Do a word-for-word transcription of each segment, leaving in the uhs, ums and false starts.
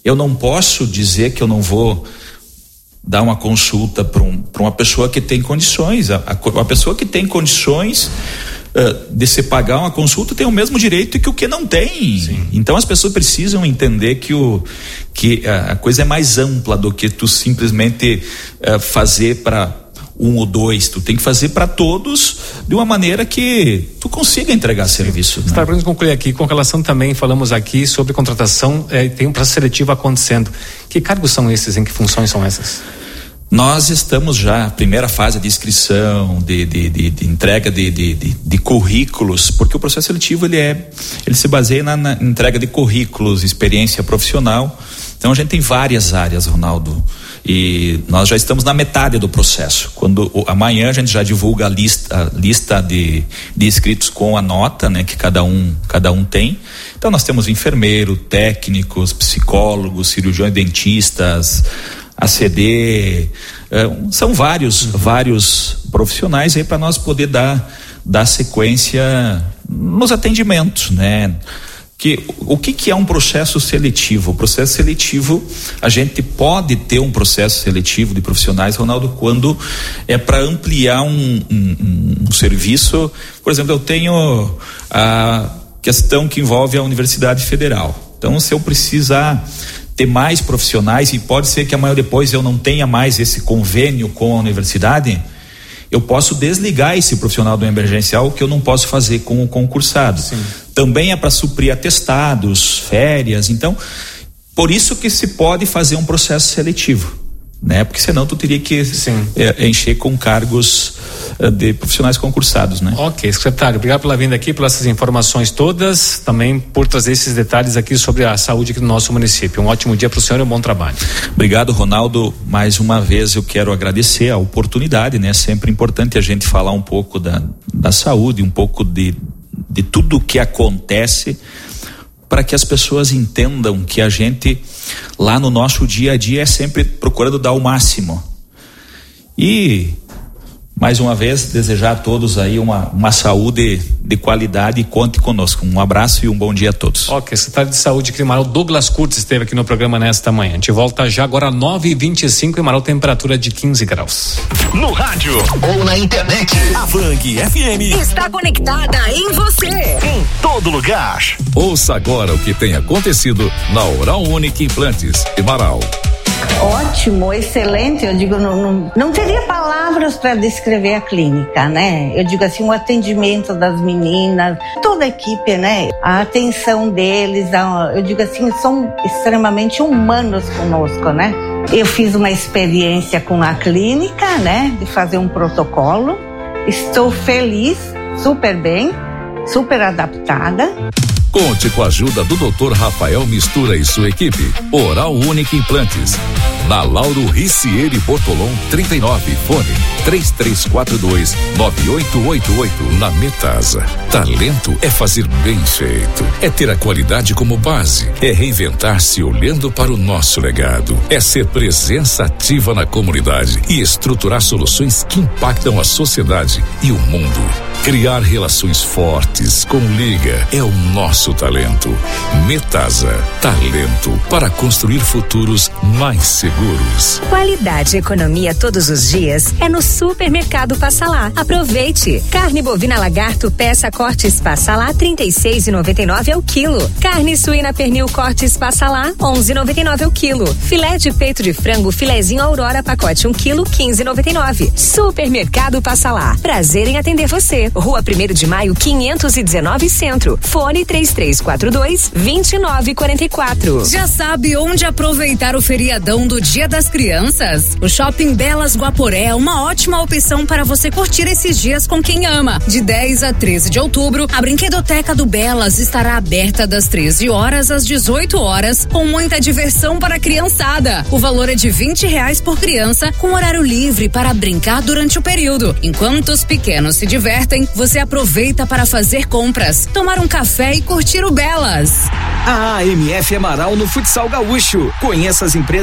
eu não posso dizer que eu não vou dar uma consulta para um, para uma pessoa que tem condições. A, a, a pessoa que tem condições uh, de se pagar uma consulta tem o mesmo direito que o que não tem. Sim. Então as pessoas precisam entender que, o, que a, a coisa é mais ampla do que tu simplesmente uh, fazer para um ou dois. Tu tem que fazer para todos de uma maneira que tu consiga entregar Sim. serviço. Né? Tá, para gente concluir aqui, com relação também, falamos aqui sobre contratação, eh, tem um processo seletivo acontecendo. Que cargos são esses? Em que funções são essas? Nós estamos já, primeira fase de inscrição, de, de, de, de entrega de, de, de, de currículos, porque o processo seletivo ele, é, ele se baseia na, na entrega de currículos, experiência profissional. Então a gente tem várias áreas, Ronaldo, e nós já estamos na metade do processo. Quando amanhã a gente já divulga a lista, a lista de, de inscritos com a nota, né, que cada um, cada um tem. Então nós temos enfermeiro, técnicos, psicólogos, cirurgiões dentistas, A C D, eh, são vários, uhum. vários profissionais aí para nós poder dar, dar sequência nos atendimentos, né? Que, o que que é um processo seletivo? O processo seletivo, a gente pode ter um processo seletivo de profissionais, Ronaldo, quando é para ampliar um, um, um serviço. Por exemplo, eu tenho a questão que envolve a Universidade Federal. Então, se eu precisar ter mais profissionais, e pode ser que amanhã depois eu não tenha mais esse convênio com a universidade, eu posso desligar esse profissional do emergencial, que eu não posso fazer com o concursado. Sim. Também é para suprir atestados, férias. Então, por isso que se pode fazer um processo seletivo, né? Porque senão tu teria que é, encher com cargos uh, de profissionais concursados, né? Ok, secretário, obrigado pela vinda aqui, pelas essas informações todas, também por trazer esses detalhes aqui sobre a saúde aqui do nosso município. Um ótimo dia para o senhor e um bom trabalho. Obrigado, Ronaldo. Mais uma vez eu quero agradecer a oportunidade, né? É sempre importante a gente falar um pouco da, da saúde, um pouco de, de tudo o que acontece, para que as pessoas entendam que a gente lá no nosso dia a dia é sempre procurando dar o máximo. E mais uma vez desejar a todos aí uma, uma saúde de qualidade, e conte conosco. Um abraço e um bom dia a todos. Ok, secretário de Saúde aqui de Marau, Douglas Curtis, esteve aqui no programa nesta manhã. A gente volta já agora às nove e vinte e cinco em Marau, temperatura de quinze graus. No rádio ou na internet, a Vang F M está conectada em você, em todo lugar. Ouça agora o que tem acontecido na Oral Unique Implantes de Marau. Ótimo, excelente. Eu digo, não, não, não teria palavras para descrever a clínica, né? Eu digo assim, o atendimento das meninas, toda a equipe, né? A atenção deles, a, eu digo assim, são extremamente humanos conosco, né? Eu fiz uma experiência com a clínica, né? De fazer um protocolo. Estou feliz, super bem, super adaptada. Conte com a ajuda do doutor Rafael Mistura e sua equipe. Oral Unique Implantes. Na Lauro Ricieri Bortolom trinta e nove, fone três três quatro dois nove oito oito oito. Na Metasa, talento é fazer bem feito, é ter a qualidade como base, é reinventar-se olhando para o nosso legado, é ser presença ativa na comunidade e estruturar soluções que impactam a sociedade e o mundo. Criar relações fortes com Liga é o nosso talento. Metasa, talento para construir futuros mais seguros. Qualidade e economia todos os dias é no Supermercado Passa Lá. Aproveite. Carne bovina lagarto peça cortes Passa Lá trinta e seis e noventa e nove ao quilo. Carne suína pernil cortes Passa Lá onze e noventa e nove ao quilo. Filé de peito de frango filezinho Aurora pacote um quilo quinze e noventa e nove. Supermercado Passa Lá. Prazer em atender você. Rua primeiro de maio quinhentos e dezenove Centro. Fone três três quatro dois dois nove quatro quatro. Já sabe onde aproveitar o feriadão do Dia das Crianças? O Shopping Belas Guaporé é uma ótima opção para você curtir esses dias com quem ama. De dez a treze de outubro, a Brinquedoteca do Belas estará aberta das treze horas às dezoito horas, com muita diversão para a criançada. O valor é de vinte reais por criança, com horário livre para brincar durante o período. Enquanto os pequenos se divertem, você aproveita para fazer compras, tomar um café e curtir o Belas. A A M F é Marau no futsal gaúcho. Conheça as empresas que fazem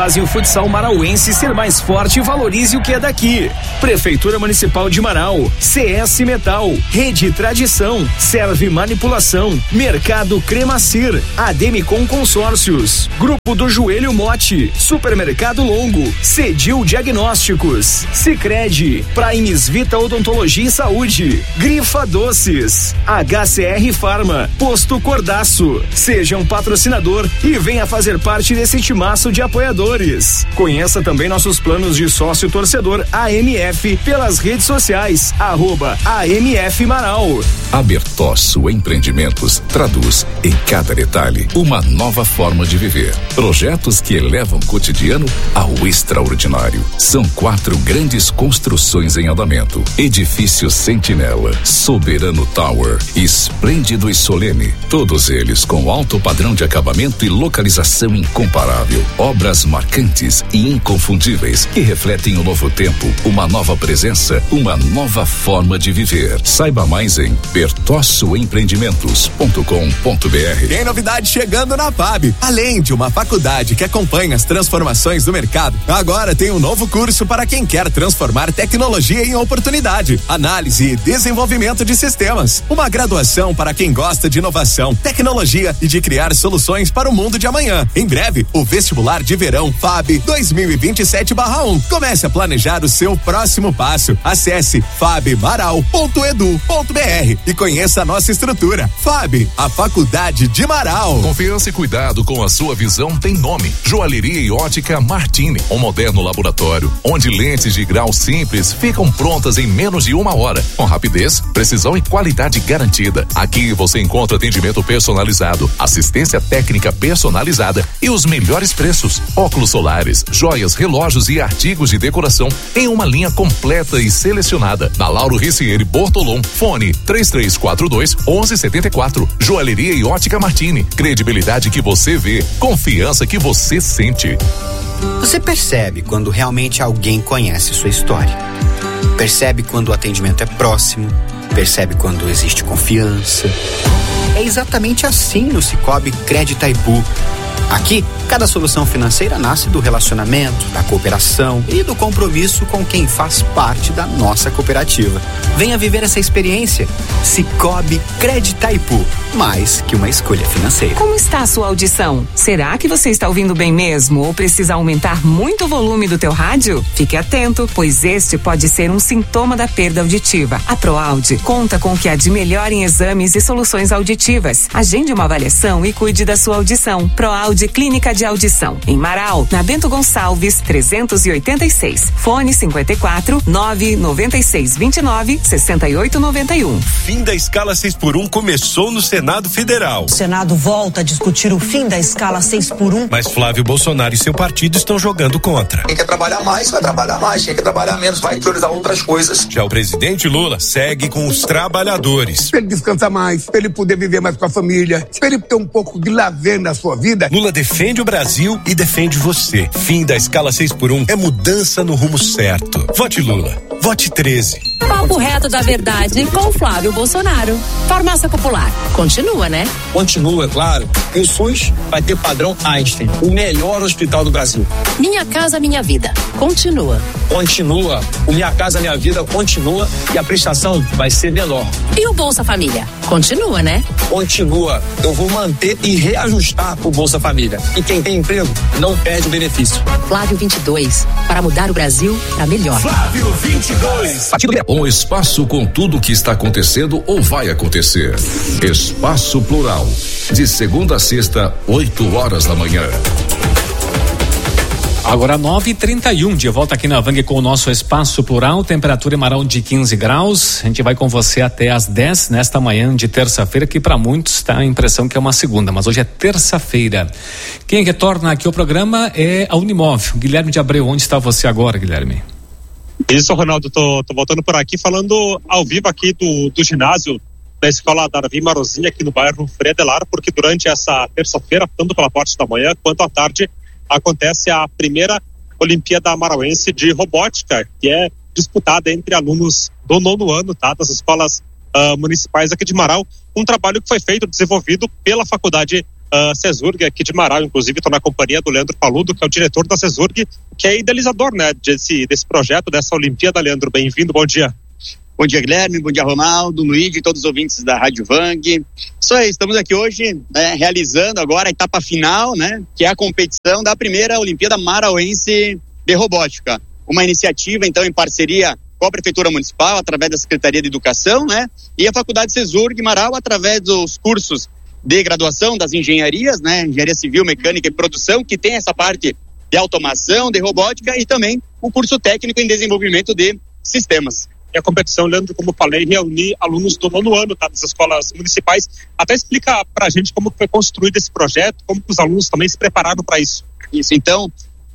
fazem o futsal marauense ser mais forte e valorize o que é daqui. Prefeitura Municipal de Marau, C S Metal, Rede Tradição, Serve Manipulação, Mercado Cremacir, Ademicon Consórcios, Grupo do Joelho Mote, Supermercado Longo, Cedil Diagnósticos, Sicredi, Primes Vita Odontologia e Saúde, Grifa Doces, H C R Farma, Posto Cordaço. Seja um patrocinador e venha fazer parte desse timaço de apoiadores. Conheça também nossos planos de sócio torcedor A M F pelas redes sociais, arroba A M F Marau. A Bertosso Empreendimentos traduz em cada detalhe uma nova forma de viver. Projetos que elevam o cotidiano ao extraordinário. São quatro grandes construções em andamento: Edifício Sentinela, Soberano Tower, Esplêndido e Solene. Todos eles com alto padrão de acabamento e localização incomparável. Obras marcantes e inconfundíveis que refletem um novo tempo, uma nova presença, uma nova forma de viver. Saiba mais em bertosso empreendimentos ponto com ponto b r. Tem novidade chegando na F A B. Além de uma faculdade que acompanha as transformações do mercado, agora tem um novo curso para quem quer transformar tecnologia em oportunidade. Análise e desenvolvimento de sistemas. Uma graduação para quem gosta de inovação, tecnologia e de criar soluções para o mundo de amanhã. Em breve, o vestibular de verão F A B dois mil e vinte e sete barra um. Comece a planejar o seu próximo passo. Acesse fabmaral ponto edu ponto b r e conheça a nossa estrutura. F A B, a Faculdade de Marau. Confiança e cuidado com a sua visão tem nome. Joalheria e Ótica Martini, um moderno laboratório onde lentes de grau simples ficam prontas em menos de uma hora, com rapidez, precisão e qualidade garantida. Aqui você encontra atendimento personalizado, assistência técnica personalizada e os melhores preços. Óculos solares, joias, relógios e artigos de decoração em uma linha completa e selecionada. Na Lauro Ricieri Bortolom, fone três três quatro dois, um um sete quatro. Joalheria e Ótica Martini, credibilidade que você vê, confiança que você sente. Você percebe quando realmente alguém conhece sua história. Percebe quando o atendimento é próximo, percebe quando existe confiança. É exatamente assim no Sicoob Crédito Itaipu. Aqui, cada solução financeira nasce do relacionamento, da cooperação e do compromisso com quem faz parte da nossa cooperativa. Venha viver essa experiência. Sicoob Crédito Itaipu, mais que uma escolha financeira. Como está a sua audição? Será que você está ouvindo bem mesmo ou precisa aumentar muito o volume do teu rádio? Fique atento, pois este pode ser um sintoma da perda auditiva. A ProAude conta com o que há de melhor em exames e soluções auditivas. Agende uma avaliação e cuide da sua audição. ProAude Clínica de Audição, em Marau, na Bento Gonçalves, trezentos e oitenta e seis. Fone cinquenta e quatro, nove nove seis, vinte e nove, sessenta e oito, noventa e um. Fim da escala seis por um começou no Senado Federal. O Senado volta a discutir o fim da escala seis por um. Mas Flávio Bolsonaro e seu partido estão jogando contra. Quem quer trabalhar mais, vai trabalhar mais. Quem quer trabalhar menos, vai priorizar outras coisas. Já o presidente Lula segue com os trabalhadores. Pra ele descansar mais, pra ele poder viver mais com a família, pra ele ter um pouco de lazer na sua vida. Lula defende o Brasil e defende você. Fim da escala seis por um é mudança no rumo certo. Vote Lula. Vote treze. Papo reto da verdade com Flávio Bolsonaro. Farmácia Popular. Continua, né? Continua, é claro. E o SUS vai ter padrão Einstein, o melhor hospital do Brasil. Minha Casa Minha Vida. Continua. Continua. O Minha Casa Minha Vida continua e a prestação vai ser menor. E o Bolsa Família? Continua, né? Continua. Eu vou manter e reajustar o Bolsa Família. E quem tem emprego não perde o benefício. Flávio vinte e dois. Para mudar o Brasil para melhor. Flávio vinte e dois. Um espaço com tudo o que está acontecendo ou vai acontecer. Espaço Plural. De segunda a sexta, oito horas da manhã. Agora nove e trinta e um, de volta aqui na Vang com o nosso Espaço Plural, temperatura em Marão de quinze graus. A gente vai com você até às dez nesta manhã de terça-feira, que para muitos tá a impressão que é uma segunda, mas hoje é terça-feira. Quem retorna aqui ao programa é a Unimóvel. Guilherme de Abreu, onde está você agora, Guilherme? Isso, Ronaldo, tô, tô voltando por aqui, falando ao vivo aqui do, do ginásio da Escola Darvi Marozinha, aqui no bairro Frei Adelar, porque durante essa terça-feira, tanto pela parte da manhã quanto à tarde, acontece a primeira Olimpíada Marauense de Robótica, que é disputada entre alunos do nono ano, tá, das escolas uh, municipais aqui de Marau, um trabalho que foi feito, desenvolvido pela Faculdade uh, Cesurg aqui de Marau, inclusive estou na companhia do Leandro Paludo, que é o diretor da Cesurg, que é idealizador, né, desse, desse projeto, dessa Olimpíada. Leandro, bem-vindo, bom dia. Bom dia, Guilherme, bom dia, Ronaldo, Luigi e todos os ouvintes da Rádio Vang. Isso aí, estamos aqui hoje, né, realizando agora a etapa final, né, que é a competição da primeira Olimpíada Marauense de Robótica. Uma iniciativa, então, em parceria com a Prefeitura Municipal, através da Secretaria de Educação, né, e a Faculdade Cesurg Marau, através dos cursos de graduação das engenharias, né, Engenharia Civil, Mecânica e Produção, que tem essa parte de automação, de robótica, e também o curso técnico em desenvolvimento de sistemas. E a competição, Leandro, como falei, reunir alunos do nono ano, tá, das escolas municipais. Até explica pra gente como foi construído esse projeto, como que os alunos também se prepararam para isso. Isso, então,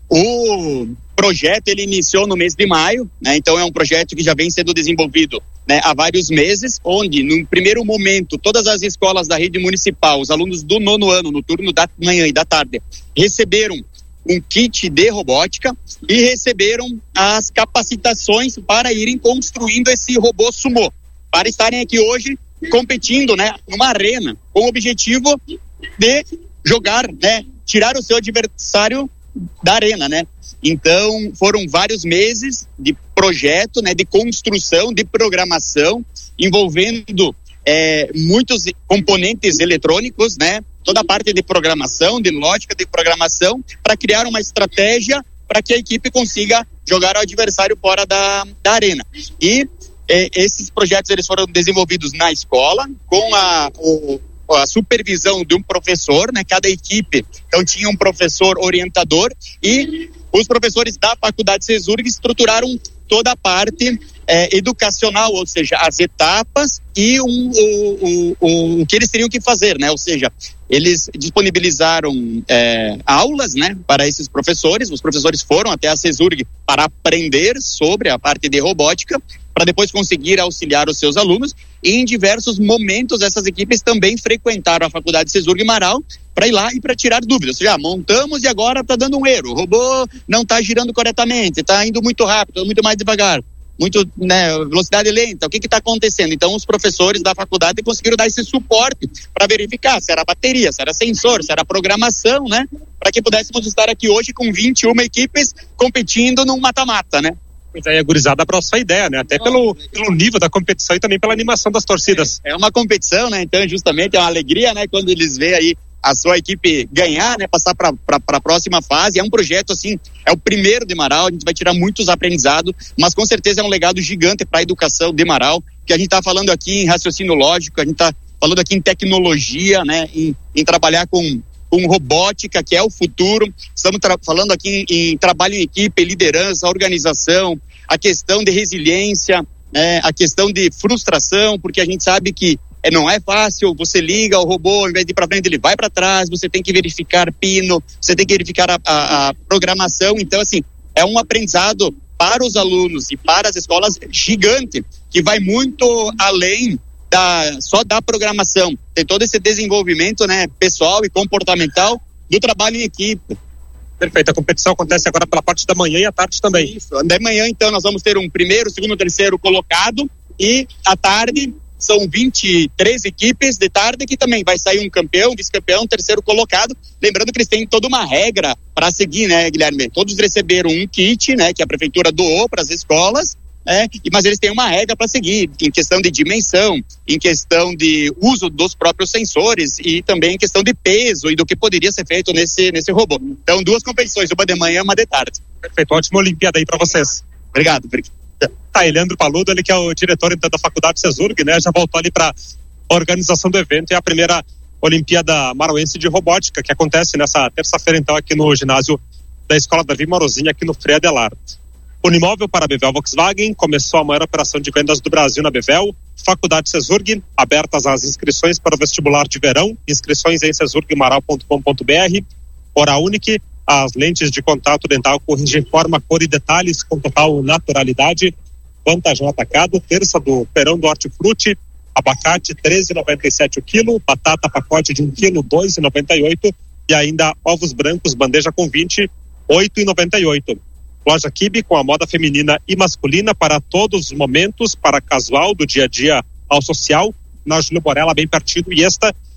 o projeto ele iniciou no mês de maio, né? Então é um projeto que já vem sendo desenvolvido, né, há vários meses, onde no primeiro momento todas as escolas da rede municipal, os alunos do nono ano, no turno da manhã e da tarde, receberam um kit de robótica e receberam as capacitações para irem construindo esse robô sumô, para estarem aqui hoje competindo, né, numa arena, com o objetivo de jogar, né, tirar o seu adversário da arena, né? Então foram vários meses de projeto, né, de construção, de programação, envolvendo é, muitos componentes eletrônicos, né? Toda a parte de programação, de lógica de programação, para criar uma estratégia para que a equipe consiga jogar o adversário fora da, da arena. E eh, esses projetos eles foram desenvolvidos na escola, com a, o, a supervisão de um professor, né? Cada equipe, então, tinha um professor orientador, e os professores da Faculdade Cesurg estruturaram toda a parte é, educacional, ou seja, as etapas e um, o, o, o, o que eles teriam que fazer, né? Ou seja, eles disponibilizaram é, aulas, né, para esses professores. Os professores foram até a Cesurg para aprender sobre a parte de robótica, para depois conseguir auxiliar os seus alunos. E em diversos momentos essas equipes também frequentaram a Faculdade Cesurg Marau para ir lá e para tirar dúvidas. Ou seja, montamos e agora está dando um erro, o robô não está girando corretamente, está indo muito rápido, muito mais devagar, muito, né, velocidade lenta, o que está acontecendo? Então os professores da faculdade conseguiram dar esse suporte para verificar se era bateria, se era sensor, se era programação, né, para que pudéssemos estar aqui hoje com vinte e uma equipes competindo num mata-mata, né? Pois é, a gurizada abraçou a ideia, né? Até pelo, pelo nível da competição e também pela animação das torcidas. É, é uma competição, né? Então justamente é uma alegria, né, quando eles veem aí a sua equipe ganhar, né, passar para a próxima fase. É um projeto, assim, é o primeiro de Marau, a gente vai tirar muitos aprendizados, mas com certeza é um legado gigante para a educação de Marau, que a gente está falando aqui em raciocínio lógico, a gente está falando aqui em tecnologia, né, em, em trabalhar com, com robótica, que é o futuro. Estamos tra- falando aqui em, em trabalho em equipe, liderança, organização, a questão de resiliência, né, a questão de frustração, porque a gente sabe que É, não é fácil, você liga o robô, ao invés de ir para frente, ele vai para trás, você tem que verificar pino, você tem que verificar a, a, a programação. Então, assim, é um aprendizado para os alunos e para as escolas gigante, que vai muito além da, só da programação. Tem todo esse desenvolvimento, né, pessoal e comportamental do trabalho em equipe. Perfeito, a competição acontece agora pela parte da manhã e à tarde também. Isso, de manhã, então, nós vamos ter um primeiro, segundo, terceiro colocado, e à tarde são vinte e três equipes de tarde, que também vai sair um campeão, vice-campeão, terceiro colocado. Lembrando que eles têm toda uma regra para seguir, né, Guilherme? Todos receberam um kit, né, que a prefeitura doou para as escolas, né, mas eles têm uma regra para seguir, em questão de dimensão, em questão de uso dos próprios sensores e também em questão de peso e do que poderia ser feito nesse, nesse robô. Então, duas competições, uma de manhã e uma de tarde. Perfeito, ótima Olimpíada aí para vocês. Obrigado, obrigado. Tá, e Leandro Paludo, ele que é o diretor então da Faculdade Cesurg, né, já voltou ali para a organização do evento. É a primeira Olimpíada Marauense de Robótica, que acontece nessa terça-feira, então, aqui no ginásio da Escola Davi Marozinha, aqui no Frei Adelar. Unimóvel para a Bevel Volkswagen, começou a maior operação de vendas do Brasil na Bevel. Faculdade Cesurg, abertas as inscrições para o vestibular de verão, inscrições em cesurg marau ponto com ponto b r. Hora Unique, as lentes de contato dental corrigem forma, cor e detalhes com total naturalidade. Vantagem atacado, terça do Perão do Hortifruti, abacate treze reais e noventa e sete centavos o quilo, batata pacote de um quilo dois reais e noventa e oito centavos e ainda ovos brancos bandeja com vinte, oito reais e noventa e oito centavos. Loja Kibe com a moda feminina e masculina para todos os momentos, para casual, do dia a dia ao social, na Júlio Borella, bem pertinho. E esta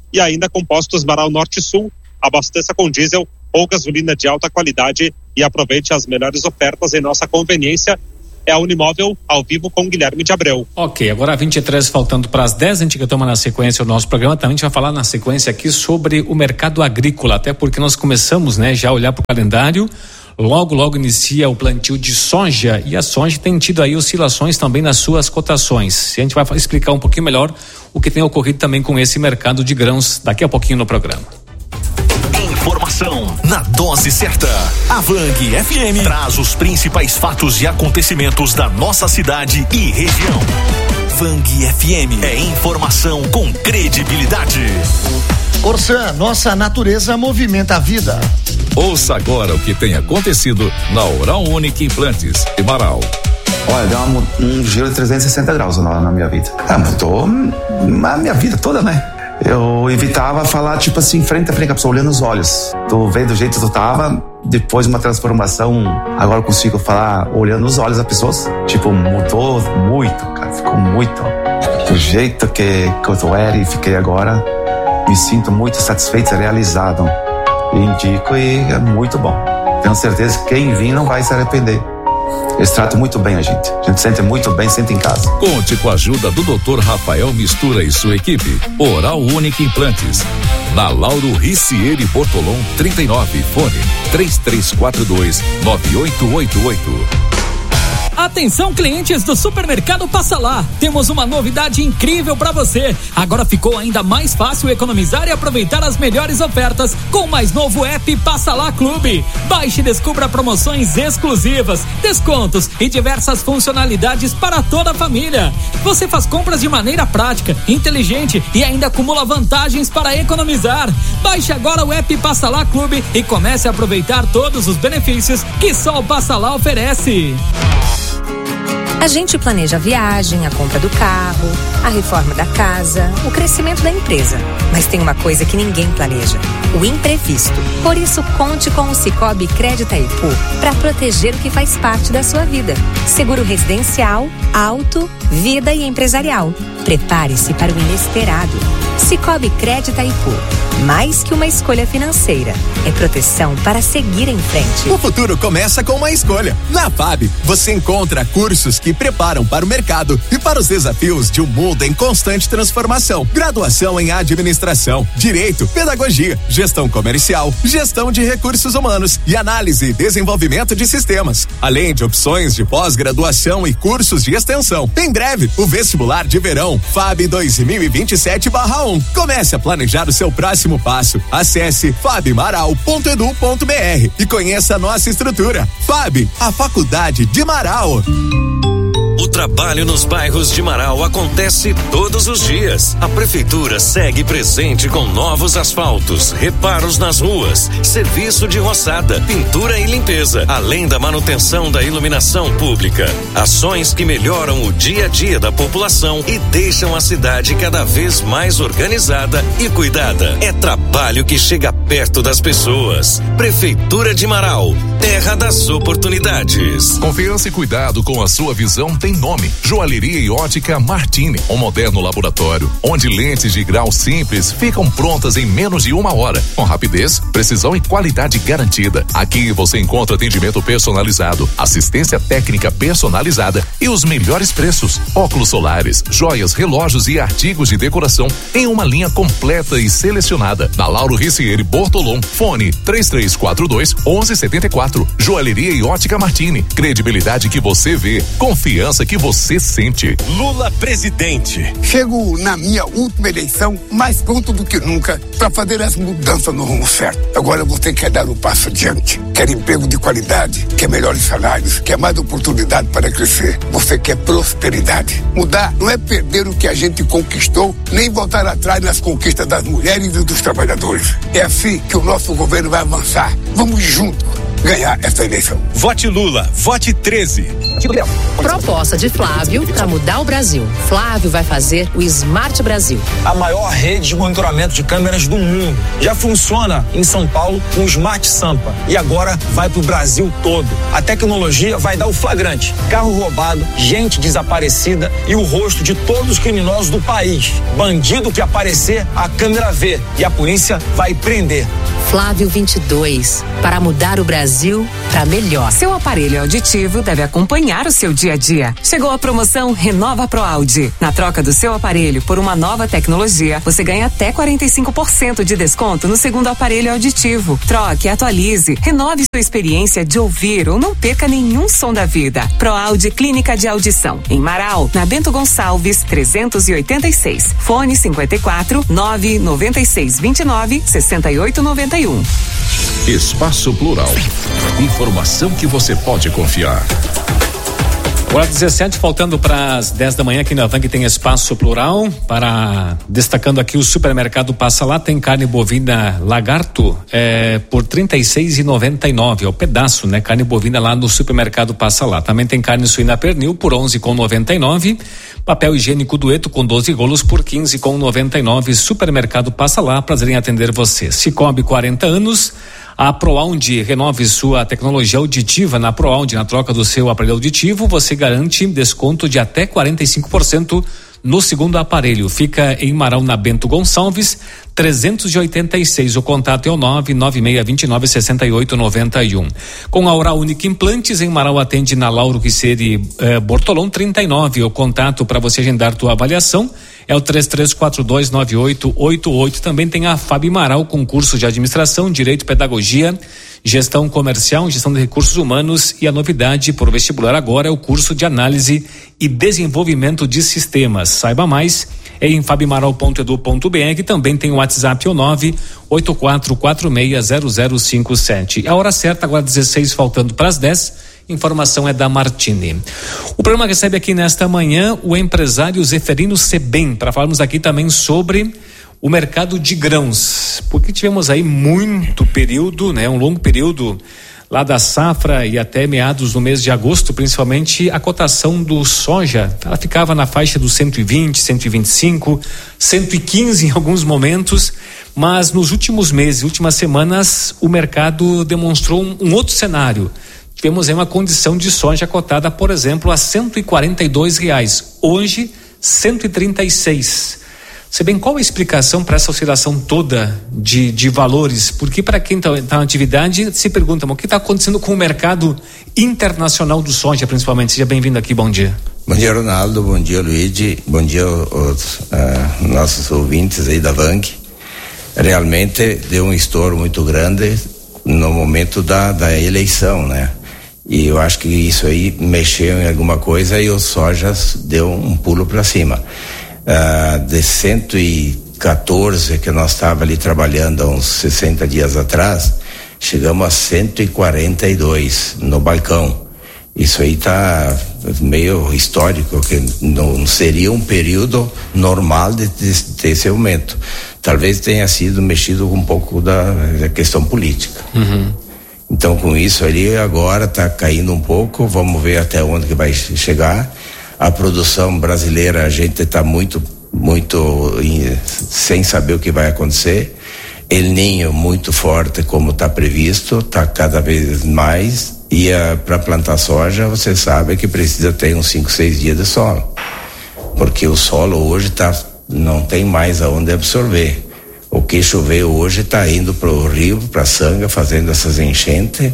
e ainda com postos Marau Norte e Sul. Abasteça com diesel ou gasolina de alta qualidade e aproveite as melhores ofertas em nossa conveniência. É a Unimóvel, ao vivo com Guilherme de Abreu. Ok, agora vinte e três faltando para as dez, a gente que toma na sequência o nosso programa, também a gente vai falar na sequência aqui sobre o mercado agrícola, até porque nós começamos, né, já a olhar para o calendário. Logo, logo inicia o plantio de soja e a soja tem tido aí oscilações também nas suas cotações. E a gente vai explicar um pouquinho melhor o que tem ocorrido também com esse mercado de grãos daqui a pouquinho no programa. Informação na dose certa. A Vang F M traz os principais fatos e acontecimentos da nossa cidade e região. Vang F M é informação com credibilidade. Corsã, nossa natureza movimenta a vida. Ouça agora o que tem acontecido na Oral Unique Implantes e Marau. Olha, deu uma, um giro de trezentos e sessenta graus na, na minha vida. Ah, mudou a minha vida toda, né? Eu evitava falar, tipo assim, frente a frente com a pessoa, olhando nos olhos. Tu veio do jeito que tu tava, depois de uma transformação, agora eu consigo falar olhando nos olhos das pessoas. Tipo, mudou muito, cara, ficou muito. Do jeito que, que eu era e fiquei agora, me sinto muito satisfeito e realizado. Indico e é muito bom. Tenho certeza que quem vir não vai se arrepender. Eles tratam muito bem a gente. A gente sente muito bem, sente em casa. Conte com a ajuda do doutor Rafael Mistura e sua equipe. Oral Unique Implantes. Na Lauro Ricieri Bortolom trinta e nove. Fone três três quatro dois nove oito oito oito. Atenção, clientes do Supermercado Passa Lá, temos uma novidade incrível para você. Agora ficou ainda mais fácil economizar e aproveitar as melhores ofertas com o mais novo app Passa Lá Clube. Baixe e descubra promoções exclusivas, descontos e diversas funcionalidades para toda a família. Você faz compras de maneira prática, inteligente e ainda acumula vantagens para economizar. Baixe agora o app Passa Lá Clube e comece a aproveitar todos os benefícios que só o Passa Lá oferece. A gente planeja a viagem, a compra do carro, a reforma da casa, o crescimento da empresa. Mas tem uma coisa que ninguém planeja: o imprevisto. Por isso, conte com o Cicobi Crédito Itaipu para proteger o que faz parte da sua vida. Seguro residencial, auto, vida e empresarial. Prepare-se para o inesperado. Cicobi Crédito Itaipu. Mais que uma escolha financeira, é proteção para seguir em frente. O futuro começa com uma escolha. Na F A B, você encontra cursos que preparam para o mercado e para os desafios de um mundo em constante transformação. Graduação em administração, direito, pedagogia, gestão comercial, gestão de recursos humanos e análise e desenvolvimento de sistemas. Além de opções de pós-graduação e cursos de extensão. Em breve, o vestibular de verão F A B dois mil e vinte e sete barra um. Comece a planejar o seu próximo passo. Acesse fabmaral ponto edu ponto br e conheça a nossa estrutura. F A B, a Faculdade de Marau. O trabalho nos bairros de Marau acontece todos os dias. A prefeitura segue presente com novos asfaltos, reparos nas ruas, serviço de roçada, pintura e limpeza, além da manutenção da iluminação pública. Ações que melhoram o dia a dia da população e deixam a cidade cada vez mais organizada e cuidada. É trabalho que chega perto das pessoas. Prefeitura de Marau, terra das oportunidades. Confiança e cuidado com a sua visão tem nome: Joalheria e Ótica Martini, um moderno laboratório onde lentes de grau simples ficam prontas em menos de uma hora, com rapidez, precisão e qualidade garantida. Aqui você encontra atendimento personalizado, assistência técnica personalizada e os melhores preços. Óculos solares, joias, relógios e artigos de decoração em uma linha completa e selecionada. Na Lauro Ricieri Bortolom, fone três três quatro dois um um sete quatro. Joalheria e Ótica Martini, credibilidade que você vê, confiança que você sente. Lula presidente. Chego na minha última eleição mais pronto do que nunca para fazer as mudanças no rumo certo. Agora você quer dar um passo adiante, quer emprego de qualidade, quer melhores salários, quer mais oportunidade para crescer. Você quer prosperidade. Mudar não é perder o que a gente conquistou, nem voltar atrás nas conquistas das mulheres e dos trabalhadores. É assim que o nosso governo vai avançar. Vamos juntos. ganhar essa eleição. Vote Lula, vote treze. Proposta de Flávio para mudar o Brasil. Flávio vai fazer o Smart Brasil. A maior rede de monitoramento de câmeras do mundo. Já funciona em São Paulo com o Smart Sampa. E agora vai pro Brasil todo. A tecnologia vai dar o flagrante. Carro roubado, gente desaparecida e o rosto de todos os criminosos do país. Bandido que aparecer, a câmera vê. E a polícia vai prender. Flávio vinte e dois, para mudar o Brasil para melhor. Seu aparelho auditivo deve acompanhar o seu dia a dia. Chegou a promoção Renova Pro Audi. Na troca do seu aparelho por uma nova tecnologia, você ganha até quarenta e cinco por cento de desconto no segundo aparelho auditivo. Troque, atualize, renove sua experiência de ouvir ou não perca nenhum som da vida. Pro Audi Clínica de Audição. Em Marau, na Bento Gonçalves, trezentos e oitenta e seis. Fone cinquenta e quatro, nove noventa e seis, vinte e nove, sessenta e oito, noventa e um. Espaço Plural. Informação que você pode confiar. Hora dezessete, faltando para as dez da manhã, aqui na Vang tem Espaço Plural. Para destacando aqui o supermercado Passa Lá, tem carne bovina lagarto é, por trinta e seis reais e noventa e nove, é o pedaço, né? Carne bovina lá no supermercado Passa Lá. Também tem carne suína pernil por onze reais e noventa e nove. Papel higiênico Dueto com doze rolos por quinze reais e noventa e nove. Supermercado Passa Lá, prazer em atender você. Cicobi, quarenta anos. A ProAudio, renove sua tecnologia auditiva na ProAudio. Na troca do seu aparelho auditivo, você garante desconto de até quarenta e cinco por cento no segundo aparelho. Fica em Marau, na Bento Gonçalves, trezentos e oitenta e seis. O contato é o nove nove seis dois nove, seis oito nove um. Com a Oral Única Implantes, em Marau atende na Lauro Riceri eh, Bortolão trinta e nove. O contato para você agendar tua avaliação é o três três quatro dois nove oito oito oito. Também tem a Fabi Marau, com curso de administração, direito, pedagogia, gestão comercial, gestão de recursos humanos, e a novidade por vestibular agora é o curso de análise e desenvolvimento de sistemas. Saiba mais em fabimaral ponto edu ponto br. Também tem o WhatsApp, o nove oito quatro quatro seis zero zero cinco sete. A hora certa agora dezesseis, faltando para as dez. Informação é da Martini. O programa recebe aqui nesta manhã o empresário Zeferino Sebem, para falarmos aqui também sobre o mercado de grãos, porque tivemos aí muito período, né, um longo período lá da safra e até meados do mês de agosto, principalmente a cotação do soja, ela ficava na faixa dos cento e vinte, cento e vinte e cinco, cento e quinze em alguns momentos, mas nos últimos meses, últimas semanas, o mercado demonstrou um, um outro cenário. Tivemos aí uma condição de soja cotada, por exemplo, a cento e quarenta e dois reais. Hoje, cento e trinta e seis. Se bem, qual a explicação para essa oscilação toda de, de valores? Porque para quem está tá na atividade se pergunta, mas o que está acontecendo com o mercado internacional do soja, principalmente? Seja bem-vindo aqui, bom dia. Bom dia, Ronaldo, bom dia, Luigi, bom dia aos uh, nossos ouvintes aí da Vang. Realmente deu um estouro muito grande no momento da, da eleição, né? E eu acho que isso aí mexeu em alguma coisa e o soja deu um pulo para cima. Uh, de cento e quatorze que nós estava ali trabalhando há uns sessenta dias atrás, chegamos a cento e quarenta e dois no balcão. Isso aí tá meio histórico, que não seria um período normal de, de, desse aumento. Talvez tenha sido mexido um pouco da, da questão política. Uhum. Então, com isso ali, agora está caindo um pouco, vamos ver até onde que vai chegar. A produção brasileira, a gente está muito, muito em, sem saber o que vai acontecer. El Niño muito forte, como está previsto, está cada vez mais. E para plantar soja, você sabe que precisa ter uns cinco, seis dias de sol, porque o solo hoje tá, não tem mais aonde absorver. O que choveu hoje está indo para o rio, para a Sanga, fazendo essas enchentes,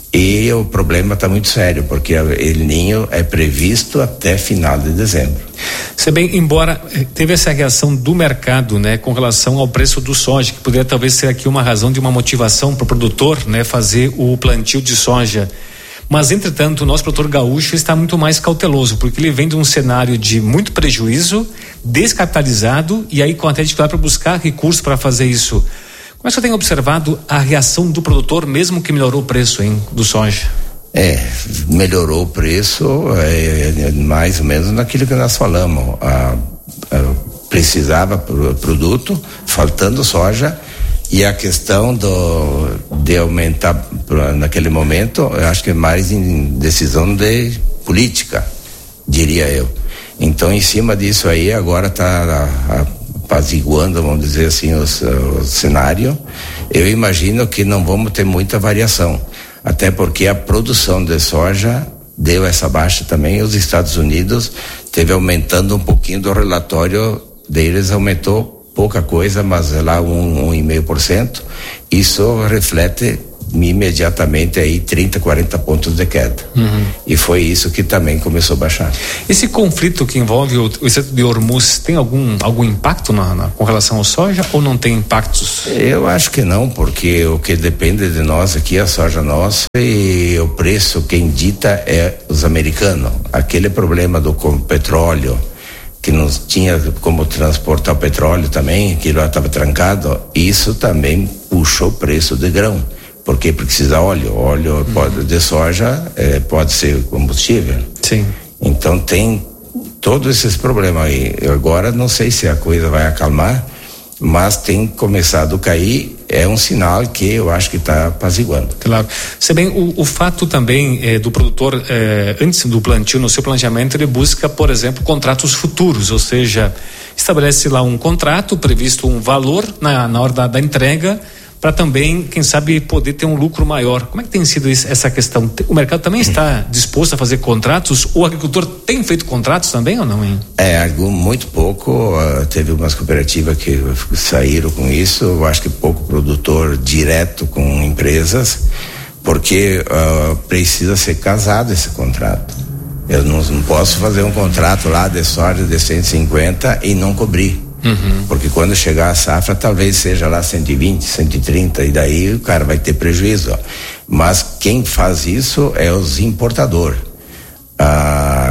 e o problema está muito sério, porque El Niño é previsto até final de dezembro. Se bem, embora teve essa reação do mercado, né, com relação ao preço do soja, que poderia talvez ser aqui uma razão de uma motivação para o produtor, né, fazer o plantio de soja. Mas, entretanto, o nosso produtor gaúcho está muito mais cauteloso, porque ele vem de um cenário de muito prejuízo, descapitalizado, e aí com até dificuldade para buscar recursos para fazer isso. Como é que você tem observado a reação do produtor, mesmo que melhorou o preço, hein, do soja? É, melhorou o preço, é, é mais ou menos naquilo que nós falamos. A, a, precisava pro, produto, faltando soja, e a questão do, de aumentar naquele momento, eu acho que é mais em decisão de política, diria eu. Então, em cima disso aí, agora está apaziguando, vamos dizer assim, o, o cenário. Eu imagino que não vamos ter muita variação, até porque a produção de soja deu essa baixa também. Os Estados Unidos teve aumentando um pouquinho do relatório deles, aumentou pouca coisa, mas é lá um, um e meio por cento. Isso reflete imediatamente aí trinta, quarenta pontos de queda. Uhum. E foi isso que também começou a baixar. Esse conflito que envolve o, o Estreito de Hormuz tem algum, algum impacto na, na, com relação ao soja ou não tem impactos? Eu acho que não, porque o que depende de nós aqui é a soja nossa e o preço quem dita é os americanos. Aquele problema do com, petróleo, que não tinha como transportar o petróleo também, que lá estava trancado, isso também puxou o preço de grão. Porque precisa óleo, óleo uhum. pode, de soja é, pode ser combustível. Sim. Então tem todos esses problemas aí. Eu agora não sei se a coisa vai acalmar, mas tem começado a cair, é um sinal que eu acho que está apaziguando. Claro. Se bem, o, o fato também é, do produtor, é, antes do plantio, no seu planejamento, ele busca, por exemplo, contratos futuros, ou seja, estabelece lá um contrato, previsto um valor na, na hora da, da entrega, para também, quem sabe, poder ter um lucro maior. Como é que tem sido isso, essa questão? O mercado também está disposto a fazer contratos? O agricultor tem feito contratos também ou não, hein? É, algo muito pouco. Uh, teve umas cooperativas que saíram com isso. Eu acho que pouco produtor direto com empresas, porque uh, precisa ser casado esse contrato. Eu não, não posso fazer um contrato lá de soja de cento e cinquenta e não cobrir. Uhum. Porque quando chegar a safra talvez seja lá cento e vinte, cento e trinta e daí o cara vai ter prejuízo. Mas quem faz isso é os importadores. A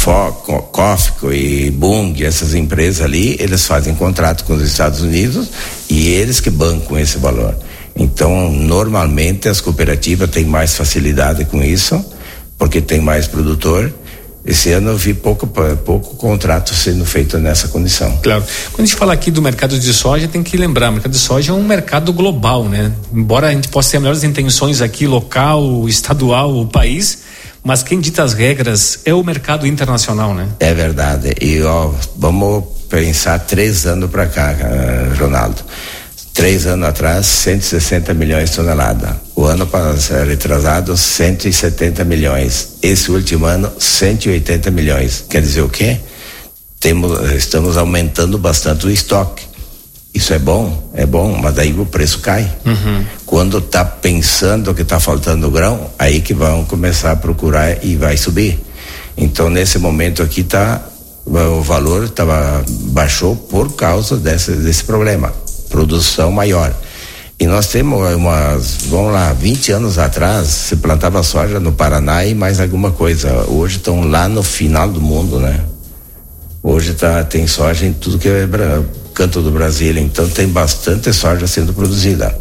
Cofco e Bunge, essas empresas ali, eles fazem contrato com os Estados Unidos e eles que bancam esse valor. Então, normalmente as cooperativas têm mais facilidade com isso, porque tem mais produtor. Esse ano eu vi pouco, pouco contrato sendo feito nessa condição. Claro. Quando a gente fala aqui do mercado de soja, tem que lembrar, o mercado de soja é um mercado global, né? Embora a gente possa ter melhores intenções aqui, local, estadual, o país, mas quem dita as regras é o mercado internacional, né? É verdade. E ó, vamos pensar três anos para cá, Ronaldo. Três anos atrás, cento e sessenta milhões de toneladas. O ano passado, retrasado, cento e setenta milhões. Esse último ano, cento e oitenta milhões. Quer dizer o quê? Temos, estamos aumentando bastante o estoque. Isso é bom, é bom, mas daí o preço cai. Uhum. Quando está pensando que está faltando grão, aí que vão começar a procurar e vai subir. Então, nesse momento aqui, tá, o valor tava, baixou por causa desse, desse problema. Produção maior. E nós temos umas, vamos lá, vinte anos atrás, se plantava soja no Paraná e mais alguma coisa. Hoje estão lá no final do mundo, né? Hoje tá, tem soja em tudo que é canto do Brasil, então tem bastante soja sendo produzida.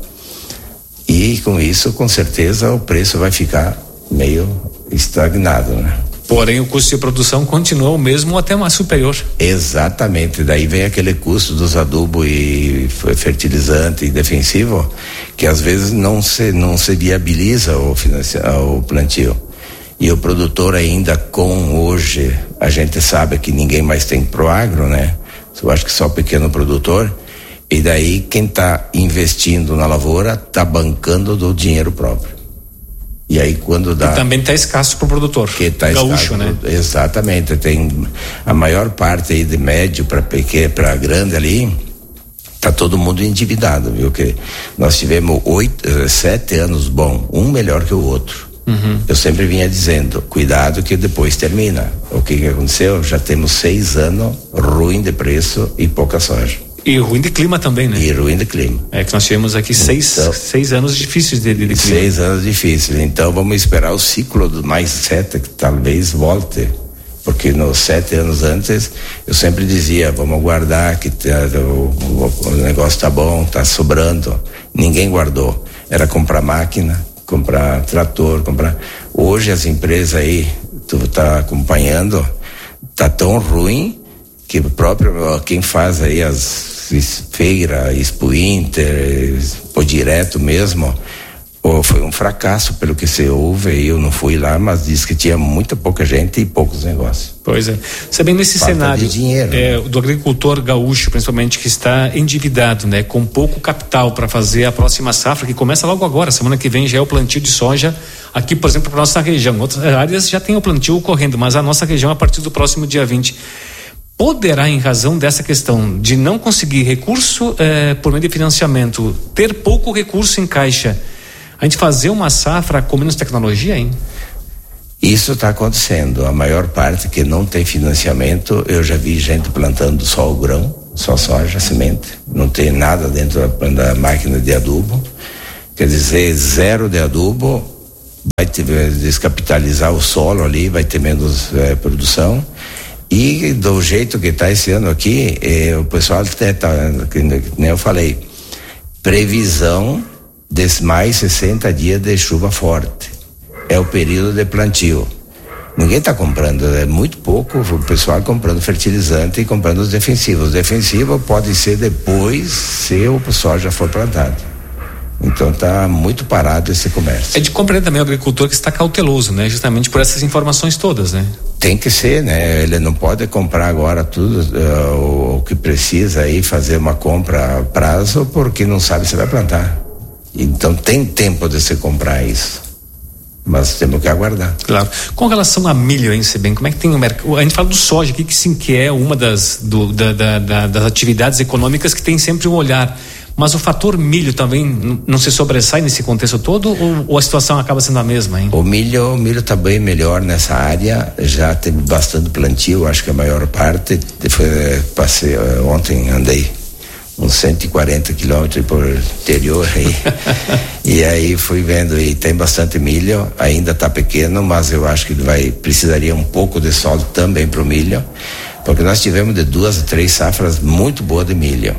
E com isso, com certeza, o preço vai ficar meio estagnado, né? Porém, o custo de produção continua o mesmo ou até mais superior. Exatamente, daí vem aquele custo dos adubos e fertilizante e defensivo, que às vezes não se, não se viabiliza o, o plantio. E o produtor ainda com hoje, a gente sabe que ninguém mais tem Proagro, né? Eu acho que só o pequeno produtor, e daí quem está investindo na lavoura está bancando do dinheiro próprio. E aí quando dá... E também está escasso para o produtor. Que tá gaúcho, escasso, né? Exatamente. Tem a maior parte aí de médio para pequeno, para grande ali, tá todo mundo endividado, viu? Que nós tivemos oito, sete anos bom, um melhor que o outro. Uhum. Eu sempre vinha dizendo, cuidado que depois termina. O que que aconteceu? Já temos seis anos ruim de preço e pouca soja. E ruim de clima também, né? E ruim de clima. É que nós tivemos aqui então, seis, seis anos difíceis de, de clima. Seis anos difíceis. Então vamos esperar o ciclo do mais sete, que talvez volte. Porque nos sete anos antes, eu sempre dizia, vamos aguardar que tá, o, o, o negócio tá bom, tá sobrando. Ninguém guardou. Era comprar máquina, comprar trator, comprar... Hoje as empresas aí, tu tá acompanhando, tá tão ruim que o próprio, quem faz aí as feiras, Expo Inter, Expo Direto mesmo, Oh, foi um fracasso pelo que se ouve, eu não fui lá, mas diz que tinha muita pouca gente e poucos negócios. Pois é. Você bem nesse Falta cenário de dinheiro, é, né? do agricultor gaúcho, principalmente, que está endividado, né, com pouco capital para fazer a próxima safra, que começa logo agora, semana que vem já é o plantio de soja aqui, por exemplo, para nossa região. Outras áreas já tem o plantio ocorrendo, mas a nossa região a partir do próximo dia vinte. Poderá, em razão dessa questão de não conseguir recurso eh, por meio de financiamento, ter pouco recurso em caixa, a gente fazer uma safra com menos tecnologia, hein? Isso está acontecendo. A maior parte que não tem financiamento, eu já vi gente plantando só o grão, só soja, semente. Não tem nada dentro da, da máquina de adubo. Quer dizer, zero de adubo, vai ter, descapitalizar o solo ali, vai ter menos eh, produção. E do jeito que está esse ano aqui, eh, o pessoal até tá, que nem eu falei, previsão de mais sessenta dias de chuva forte. É o período de plantio. Ninguém está comprando, é muito pouco o pessoal comprando fertilizante e comprando os defensivos. Os defensivos podem ser depois, se o pessoal já for plantado. Então está muito parado esse comércio. É de compreender também o agricultor que está cauteloso, né? Justamente por essas informações todas, né? Tem que ser, né? Ele não pode comprar agora tudo uh, o, o que precisa aí, fazer uma compra a prazo, porque não sabe se vai plantar. Então tem tempo de se comprar isso, mas temos que aguardar. Claro. Com relação a milho, hein, Sebem, como é que tem o mercado? A gente fala do soja aqui, que sim, que é uma das, do, da, da, da, das atividades econômicas que tem sempre um olhar, mas o fator milho também não se sobressai nesse contexto todo, ou, ou a situação acaba sendo a mesma, hein? O milho, o milho tá bem melhor nessa área, já teve bastante plantio, acho que a maior parte, foi, passei, ontem andei uns cento e quarenta quilômetros por interior aí. E aí fui vendo, e tem bastante milho, ainda está pequeno, mas eu acho que vai, precisaria um pouco de solo também para o milho, porque nós tivemos de duas a três safras muito boas de milho.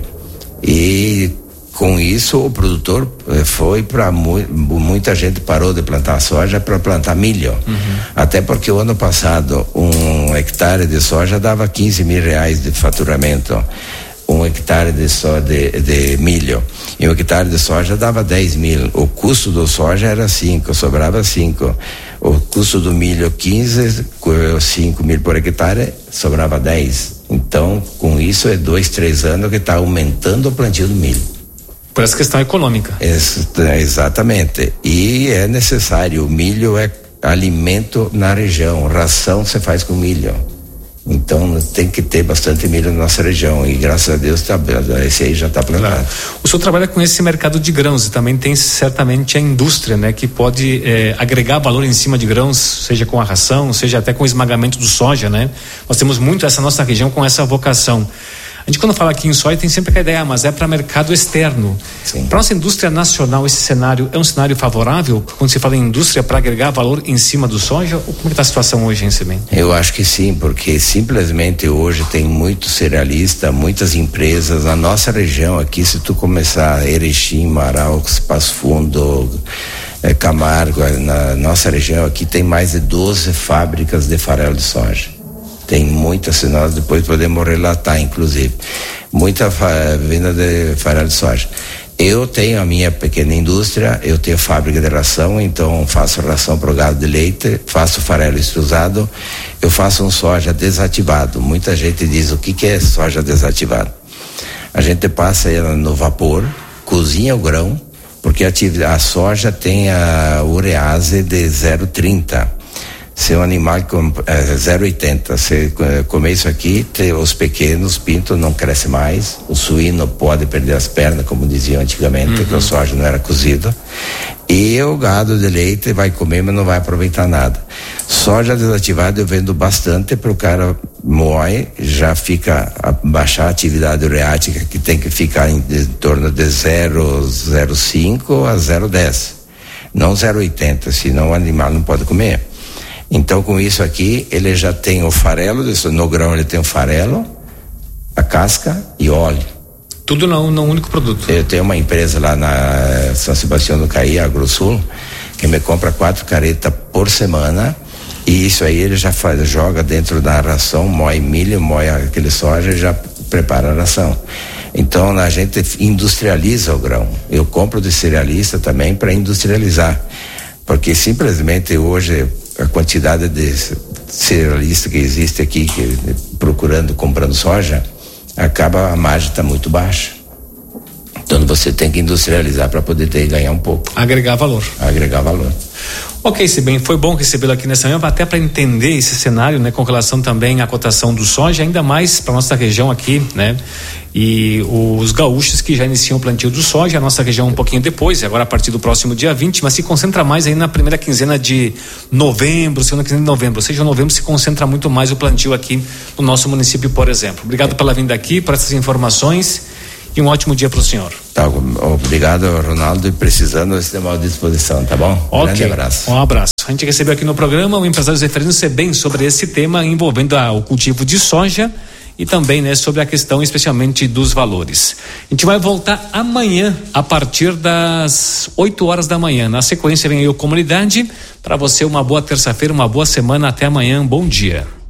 E com isso o produtor foi para mu muita gente parou de plantar soja para plantar milho. Uhum. Até porque o ano passado um hectare de soja dava quinze mil reais de faturamento. Um hectare de, so, de, de milho e um hectare de soja dava dez mil. O custo do soja era cinco, sobrava cinco. O custo do milho quinze, cinco mil por hectare, sobrava dez. Então, com isso é dois, três anos que está aumentando o plantio do milho. Por essa questão econômica. Ex exatamente. E é necessário. O milho é alimento na região. Ração você faz com milho. Então tem que ter bastante milho na nossa região e graças a Deus tá, esse aí já está plantado. Claro. O senhor trabalha com esse mercado de grãos e também tem certamente a indústria, né, que pode eh, agregar valor em cima de grãos, seja com a ração, seja até com o esmagamento do soja, né? Nós temos muito essa nossa região com essa vocação. A gente quando fala aqui em soja tem sempre a ideia, ah, mas é para mercado externo. Para nossa indústria nacional, esse cenário é um cenário favorável quando se fala em indústria para agregar valor em cima do soja? Ou como está a situação hoje, hein, Sebem? Eu acho que sim, porque simplesmente hoje tem muito cerealista, muitas empresas. Na nossa região aqui, se tu começar Erechim, Marau, Passo Fundo, é, Camargo, na nossa região aqui tem mais de doze fábricas de farelo de soja. Tem muita, se nós depois podemos relatar, inclusive, muita venda de farelo de soja. Eu tenho a minha pequena indústria, eu tenho fábrica de ração, então faço ração para o gado de leite, faço farelo extrusado, eu faço um soja desativado. Muita gente diz, o que que é soja desativado? A gente passa ela no vapor, cozinha o grão, porque a, a soja tem a urease de zero vírgula trinta. Se um animal com é, zero vírgula oitenta, se é, comer isso aqui, te, os pequenos pintos não crescem mais, o suíno pode perder as pernas, como diziam antigamente, uhum. que o soja não era cozido, e o gado de leite vai comer, mas não vai aproveitar nada. Soja desativada eu vendo bastante para o cara moe, já fica a baixar a atividade ureática, que tem que ficar em, em torno de zero vírgula cinco a zero vírgula dez, não zero vírgula oitenta, senão o animal não pode comer. Então, com isso aqui, ele já tem o farelo, no grão ele tem o farelo, a casca e óleo. Tudo num, num único produto. Eu tenho uma empresa lá na São Sebastião do Caí, AgroSul, que me compra quatro caretas por semana, e isso aí ele já faz, joga dentro da ração, moe milho, moe aquele soja e já prepara a ração. Então a gente industrializa o grão. Eu compro de cerealista também para industrializar, porque simplesmente hoje a quantidade de cerealista que existe aqui, que, procurando, comprando soja, acaba, a margem está muito baixa. Então você tem que industrializar para poder ter, ganhar um pouco. Agregar valor. Agregar valor. Ok, Sibem, foi bom recebê-lo aqui nessa manhã, até para entender esse cenário, né, com relação também à cotação do soja, ainda mais para nossa região aqui, né, e os gaúchos que já iniciam o plantio do soja, a nossa região um pouquinho depois, agora a partir do próximo dia vinte, mas se concentra mais aí na primeira quinzena de novembro, segunda quinzena de novembro, ou seja, novembro se concentra muito mais o plantio aqui no nosso município, por exemplo. Obrigado pela vinda aqui, por essas informações. E um ótimo dia para o senhor. Tá, obrigado, Ronaldo, e precisando, estamos à disposição, tá bom? Ok, grande abraço. Um abraço. A gente recebeu aqui no programa o empresário Zeferino Sebem sobre esse tema envolvendo a, o cultivo de soja e também, né, sobre a questão especialmente dos valores. A gente vai voltar amanhã a partir das oito horas da manhã. Na sequência vem aí o Comunidade. Para você uma boa terça-feira, uma boa semana, até amanhã, bom dia.